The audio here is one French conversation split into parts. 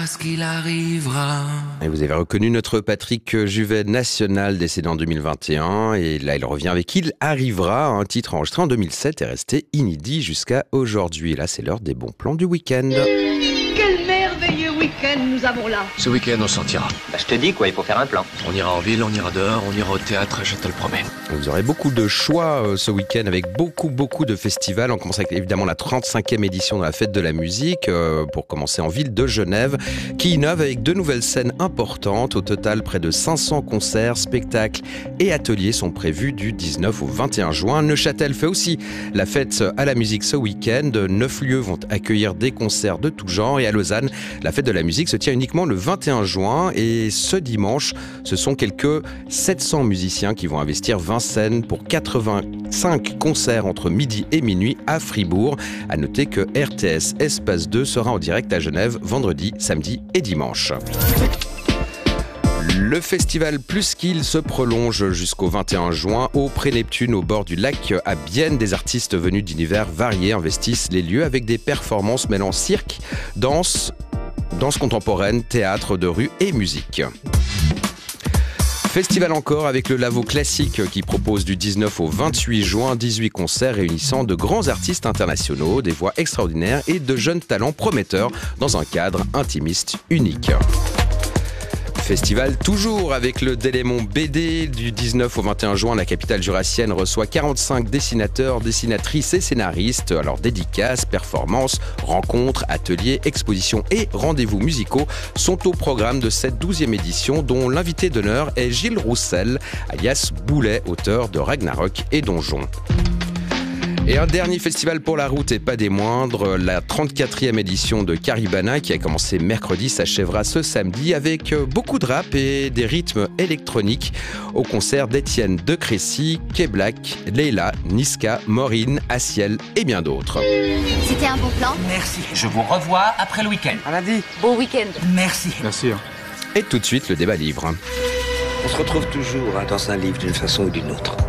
ce qu'il arrivera. Et vous avez reconnu notre Patrick Juvet national décédé en 2021 et là il revient avec Il arrivera, un titre enregistré en 2007 et resté inédit jusqu'à aujourd'hui. Et là c'est l'heure des bons plans du week-end. Quel merveilleux week-end nous avons là. Ce week-end, on sortira. Je te dis quoi, il faut faire un plan. On ira en ville, on ira dehors, on ira au théâtre, je te le promets. Vous aurez beaucoup de choix ce week-end avec beaucoup de festivals. On commence avec évidemment la 35e édition de la Fête de la musique pour commencer en ville de Genève qui innove avec 2 nouvelles scènes importantes. Au total, près de 500 concerts, spectacles et ateliers sont prévus du 19 au 21 juin. Neuchâtel fait aussi la fête à la musique ce week-end. 9 lieux vont accueillir des concerts de tout genre et à Lausanne, la Fête de la musique se tient uniquement le 21 juin et ce dimanche, ce sont quelques 700 musiciens qui vont investir 20 scènes pour 85 concerts entre midi et minuit à Fribourg. À noter que RTS Espace 2 sera en direct à Genève vendredi, samedi et dimanche. Le festival Plus qu'il se prolonge jusqu'au 21 juin au Pré-Neptune, au bord du lac à Bienne. Des artistes venus d'univers variés investissent les lieux avec des performances mêlant cirque, danse contemporaine, théâtre de rue et musique. Festival encore avec le Lavo Classique qui propose du 19 au 28 juin 18 concerts réunissant de grands artistes internationaux, des voix extraordinaires et de jeunes talents prometteurs dans un cadre intimiste unique. Festival toujours avec le Délémon BD du 19 au 21 juin. La capitale jurassienne reçoit 45 dessinateurs, dessinatrices et scénaristes. Alors dédicaces, performances, rencontres, ateliers, expositions et rendez-vous musicaux sont au programme de cette 12e édition dont l'invité d'honneur est Gilles Roussel, alias Boulet, auteur de Ragnarok et Donjon. Et un dernier festival pour la route et pas des moindres, la 34e édition de Caribana qui a commencé mercredi s'achèvera ce samedi avec beaucoup de rap et des rythmes électroniques au concert d'Étienne de Crécy, K-Black, Leila, Niska, Maureen, Aciel et bien d'autres. C'était un bon plan. Merci, je vous revois après le week-end. À lundi. Bon week-end. Merci. Bien sûr. Et tout de suite le débat livre. On se retrouve toujours dans un livre d'une façon ou d'une autre.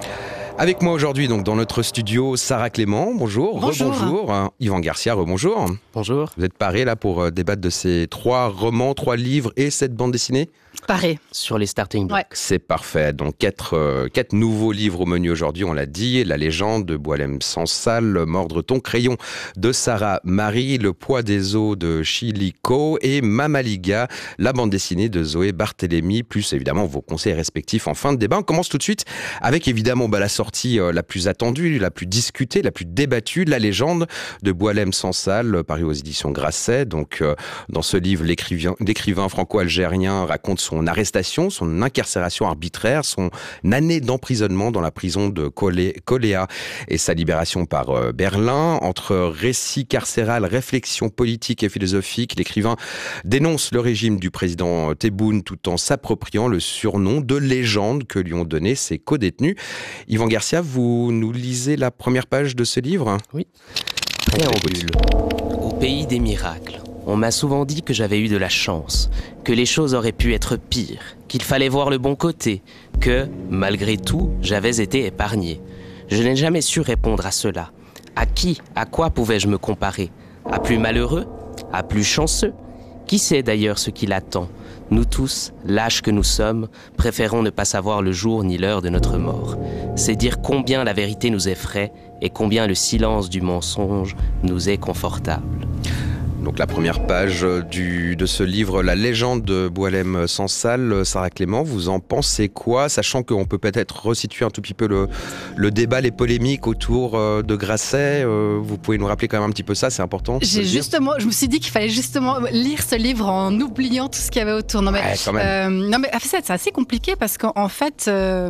Avec moi aujourd'hui, donc dans notre studio, Sarah Clément, bonjour. Bonjour. Rebonjour. Yvan Garcia, rebonjour. Bonjour. Vous êtes parés là pour débattre de ces 3 romans, 3 livres et cette bande dessinée ? Paré. Sur les starting blocks. Ouais. C'est parfait. Donc 4 nouveaux livres au menu aujourd'hui, on l'a dit. La légende de Boualem Sansal, Mordre ton crayon de Sarah Marie, Le poids des os de Chiliko et Mamaliga, la bande dessinée de Zoé Barthélémy, plus évidemment vos conseils respectifs en fin de débat. On commence tout de suite avec évidemment la sortie la plus attendue, la plus discutée, la plus débattue, La légende de Boualem Sansal, paru aux éditions Grasset. Donc dans ce livre, l'écrivain franco-algérien raconte son arrestation, son incarcération arbitraire, son année d'emprisonnement dans la prison de Koléa et sa libération par Berlin. Entre récit carcéral, réflexion politique et philosophique, l'écrivain dénonce le régime du président Tebboune tout en s'appropriant le surnom de légende que lui ont donné ses co-détenus. Yvan Garcia, vous nous lisez la première page de ce livre ? Oui. Préambule. Au pays des miracles. On m'a souvent dit que j'avais eu de la chance, que les choses auraient pu être pires, qu'il fallait voir le bon côté, que, malgré tout, j'avais été épargné. Je n'ai jamais su répondre à cela. À qui, à quoi pouvais-je me comparer ? À plus malheureux ? À plus chanceux ? Qui sait d'ailleurs ce qui l'attend ? Nous tous, lâches que nous sommes, préférons ne pas savoir le jour ni l'heure de notre mort. C'est dire combien la vérité nous effraie et combien le silence du mensonge nous est confortable. Donc la première page de ce livre, La légende de Boualem Sansal. Sarah Clément, vous en pensez quoi ? Sachant qu'on peut peut-être resituer un tout petit peu le débat, les polémiques autour de Grasset. Vous pouvez nous rappeler quand même un petit peu ça, c'est important. Je me suis dit qu'il fallait justement lire ce livre en oubliant tout ce qu'il y avait autour. Non mais, quand même. en fait, c'est assez compliqué parce qu'en fait,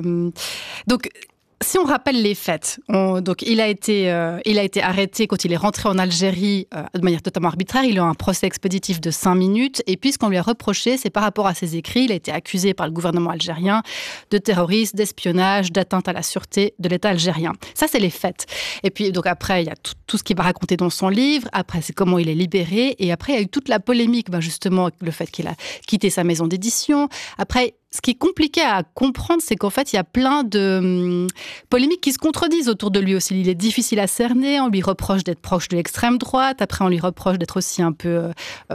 donc. Si on rappelle les faits, donc il a été arrêté quand il est rentré en Algérie de manière totalement arbitraire. Il a eu un procès expéditif de 5 minutes. Et puis, ce qu'on lui a reproché, c'est par rapport à ses écrits. Il a été accusé par le gouvernement algérien de terrorisme, d'espionnage, d'atteinte à la sûreté de l'État algérien. Ça, c'est les faits. Et puis, donc après, il y a tout ce qu'il va raconter dans son livre. Après, c'est comment il est libéré. Et après, il y a eu toute la polémique, justement, le fait qu'il a quitté sa maison d'édition. Après, ce qui est compliqué à comprendre, c'est qu'en fait, il y a plein de polémiques qui se contredisent autour de lui aussi. Il est difficile à cerner, on lui reproche d'être proche de l'extrême droite, après on lui reproche d'être aussi un peu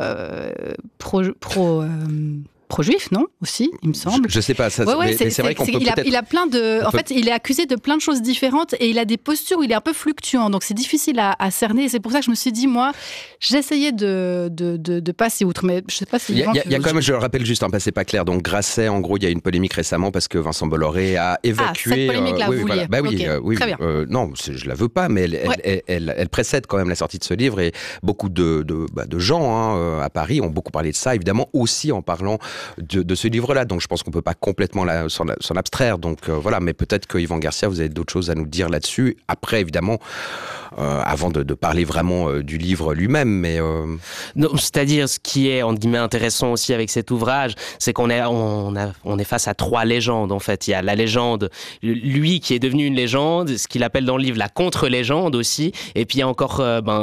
pro-juif, non? Aussi, il me semble. Je sais pas, ça, mais c'est vrai qu'on peut peut-être... Il a plein de... En fait, il est accusé de plein de choses différentes et il a des postures où il est un peu fluctuant. Donc, c'est difficile à cerner. C'est pour ça que je me suis dit, moi, j'essayais de passer outre. Mais je sais pas si... Il y a quand même, je le rappelle juste, c'est pas clair. Donc, Grasset, en gros, il y a une polémique récemment parce que Vincent Bolloré a évacué... cette polémique-là, vous vouliez. Bah oui, okay. oui. Très bien. Non, je la veux pas, mais elle précède quand même la sortie de ce livre et beaucoup de gens à Paris ont beaucoup parlé de ça, évidemment, aussi en parlant de ce livre-là. Donc, je pense qu'on peut pas complètement s'en abstraire. Donc, voilà. Mais peut-être que Yvan Garcia, vous avez d'autres choses à nous dire là-dessus. Après, évidemment, avant de parler vraiment du livre lui-même, mais... Non, c'est-à-dire, ce qui est, entre guillemets, intéressant aussi avec cet ouvrage, c'est qu'on est face à 3 légendes, en fait. Il y a la légende, lui qui est devenu une légende, ce qu'il appelle dans le livre la contre-légende aussi, et puis il y a encore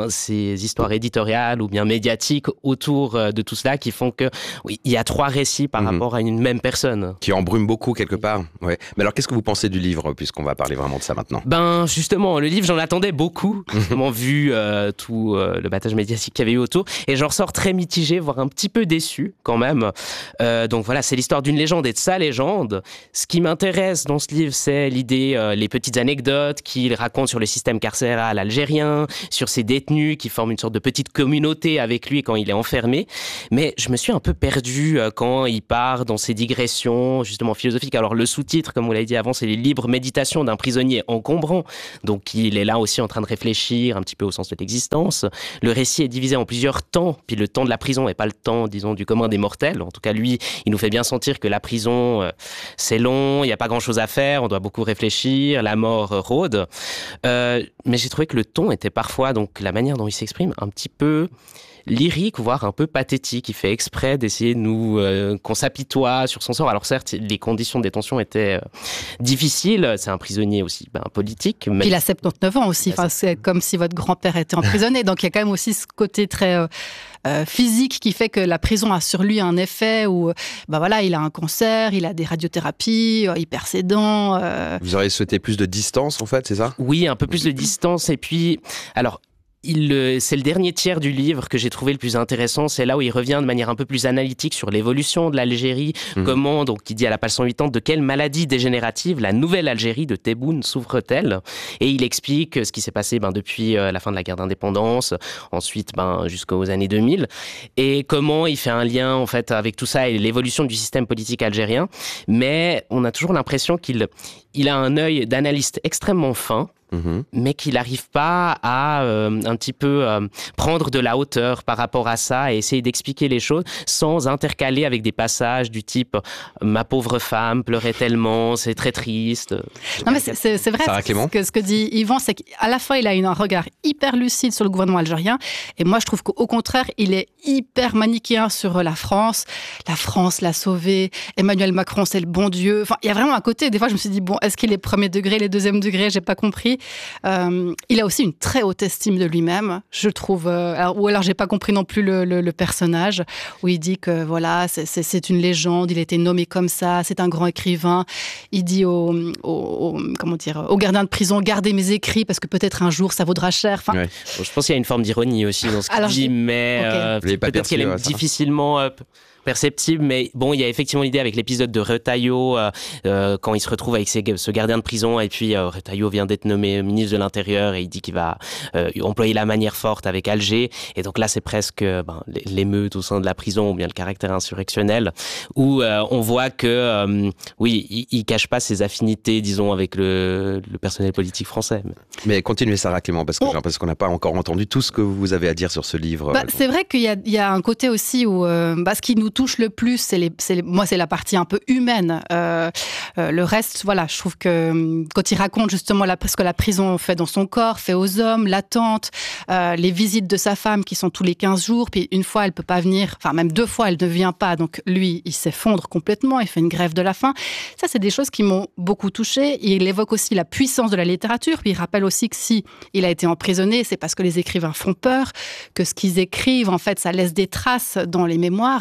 ces histoires éditoriales ou bien médiatiques autour de tout cela qui font que, oui, il y a 3 récits par rapport à une même personne. Qui embrume beaucoup quelque part. Ouais. Mais alors, qu'est-ce que vous pensez du livre, puisqu'on va parler vraiment de ça maintenant? Justement, le livre, j'en attendais beaucoup, justement, vu tout le battage médiatique qu'il y avait eu autour, et j'en ressors très mitigé, voire un petit peu déçu, quand même. Donc voilà, c'est l'histoire d'une légende et de sa légende. Ce qui m'intéresse dans ce livre, c'est l'idée, les petites anecdotes qu'il raconte sur le système carcéral algérien, sur ses détenus qui forment une sorte de petite communauté avec lui quand il est enfermé. Mais je me suis un peu perdu quand il part dans ses digressions, justement, philosophiques. Alors, le sous-titre, comme vous l'avez dit avant, c'est les libres méditations d'un prisonnier encombrant. Donc, il est là aussi en train de réfléchir un petit peu au sens de l'existence. Le récit est divisé en plusieurs temps, puis le temps de la prison n'est pas le temps, disons, du commun des mortels. En tout cas, lui, il nous fait bien sentir que la prison, c'est long, il n'y a pas grand-chose à faire, on doit beaucoup réfléchir, la mort rôde. Mais j'ai trouvé que le ton était parfois, donc la manière dont il s'exprime, un petit peu lyrique, voire un peu pathétique. Il fait exprès d'essayer de nous qu'on s'apitoie sur son sort. Alors certes, les conditions de détention étaient difficiles. C'est un prisonnier aussi politique. Mais... Puis il a 79 ans aussi. Enfin, c'est comme si votre grand-père était emprisonné. Donc il y a quand même aussi ce côté très physique qui fait que la prison a sur lui un effet où il a un cancer, il a des radiothérapies, il perd ses dents. Vous auriez souhaité plus de distance, en fait, c'est ça? Oui, un peu plus de distance. Et puis, alors... c'est le dernier tiers du livre que j'ai trouvé le plus intéressant. C'est là où il revient de manière un peu plus analytique sur l'évolution de l'Algérie. Comment, donc, il dit à la page 180, de quelle maladie dégénérative la nouvelle Algérie de Tebboune souffre-t-elle? Et il explique ce qui s'est passé depuis la fin de la guerre d'indépendance, ensuite jusqu'aux années 2000, et comment il fait un lien en fait avec tout ça et l'évolution du système politique algérien. Mais on a toujours l'impression qu'il a un œil d'analyste extrêmement fin, mais qu'il n'arrive pas à un petit peu prendre de la hauteur par rapport à ça et essayer d'expliquer les choses sans intercaler avec des passages du type « Ma pauvre femme pleurait tellement, c'est très triste ». Non mais c'est vrai, ce que dit Yvan, c'est qu'à la fois il a un regard hyper lucide sur le gouvernement algérien et moi je trouve qu'au contraire il est hyper manichéen sur la France. La France l'a sauvé, Emmanuel Macron c'est le bon Dieu. Enfin, il y a vraiment un côté, des fois je me suis dit bon, est-ce qu'il est premier degré, les deuxième degré, j'ai pas compris. Il a aussi une très haute estime de lui-même, je trouve. Ou alors j'ai pas compris non plus le personnage où il dit que voilà, c'est une légende, il a été nommé comme ça, c'est un grand écrivain. Il dit au gardien de prison, gardez mes écrits parce que peut-être un jour ça vaudra cher. Enfin, ouais. Je pense qu'il y a une forme d'ironie aussi dans ce qu'il dit, mais peut-être qu'elle est difficilement perceptible, mais bon, il y a effectivement l'idée avec l'épisode de Retailleau, quand il se retrouve avec ce gardien de prison, et puis Retailleau vient d'être nommé ministre de l'Intérieur, et il dit qu'il va employer la manière forte avec Alger, et donc là c'est presque l'émeute au sein de la prison, ou bien le caractère insurrectionnel, où on voit que, il cache pas ses affinités, disons, avec le personnel politique français. Mais continuez Sarah Clément, parce qu'on n'a pas encore entendu tout ce que vous avez à dire sur ce livre. C'est vrai qu'il y a un côté aussi où, ce qui nous touche le plus, c'est la partie un peu humaine. Le reste, voilà, je trouve que quand il raconte justement ce que la prison fait dans son corps, fait aux hommes, l'attente, les visites de sa femme qui sont tous les 15 jours, puis une fois elle peut pas venir, enfin même 2 fois elle ne vient pas, donc lui il s'effondre complètement, il fait une grève de la faim. Ça c'est des choses qui m'ont beaucoup touchée. Il évoque aussi la puissance de la littérature, puis il rappelle aussi que si il a été emprisonné, c'est parce que les écrivains font peur, que ce qu'ils écrivent en fait ça laisse des traces dans les mémoires.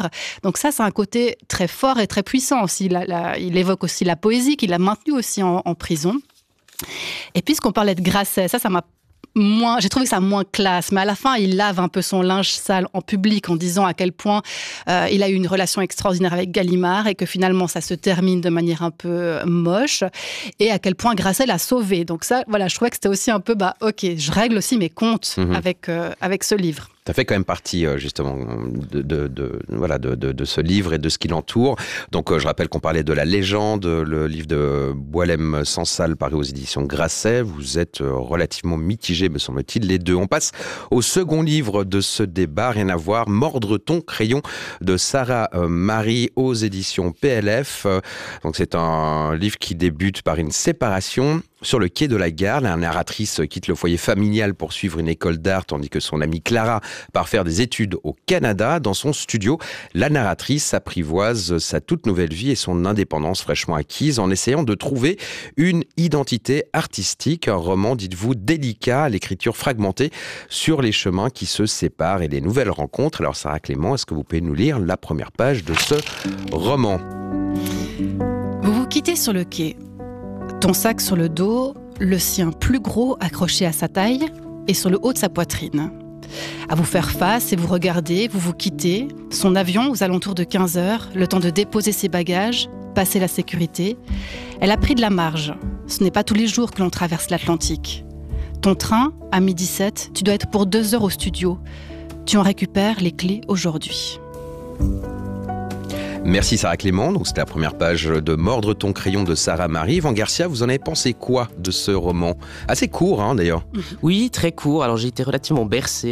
Donc ça, c'est un côté très fort et très puissant aussi. Il évoque aussi la poésie qu'il a maintenue aussi en prison. Et puisqu'on parlait de Grasset, ça m'a j'ai trouvé ça moins classe, mais à la fin, il lave un peu son linge sale en public en disant à quel point il a eu une relation extraordinaire avec Gallimard et que finalement, ça se termine de manière un peu moche et à quel point Grasset l'a sauvé. Donc ça, voilà, je trouvais que c'était aussi un peu, ok, je règle aussi mes comptes avec ce livre. Ça fait quand même partie justement de ce livre et de ce qui l'entoure. Donc je rappelle qu'on parlait de La Légende, le livre de Boualem Sansal paru aux éditions Grasset. Vous êtes relativement mitigés, me semble-t-il, les deux. On passe au second livre de ce débat, rien à voir, Mordre ton crayon de Sarah Marie aux éditions PLF. Donc c'est un livre qui débute par une séparation. Sur le quai de la gare, la narratrice quitte le foyer familial pour suivre une école d'art, tandis que son amie Clara part faire des études au Canada. Dans son studio, la narratrice apprivoise sa toute nouvelle vie et son indépendance fraîchement acquise en essayant de trouver une identité artistique. Un roman, dites-vous, délicat, à l'écriture fragmentée sur les chemins qui se séparent et les nouvelles rencontres. Alors Sarah Clément, est-ce que vous pouvez nous lire la première page de ce roman ? Vous vous quittez sur le quai. Ton sac sur le dos, le sien plus gros accroché à sa taille et sur le haut de sa poitrine. À vous faire face et vous regardez, vous vous quittez. Son avion aux alentours de 15h, le temps de déposer ses bagages, passer la sécurité. Elle a pris de la marge. Ce n'est pas tous les jours que l'on traverse l'Atlantique. Ton train, à 12h17, tu dois être pour 2 heures au studio. Tu en récupères les clés aujourd'hui. Merci Sarah Clément. Donc c'était la première page de Mordre ton crayon de Sarah Marie. Yvan Garcia, vous en avez pensé quoi de ce roman ? Assez court d'ailleurs. Oui, très court. Alors j'ai été relativement bercé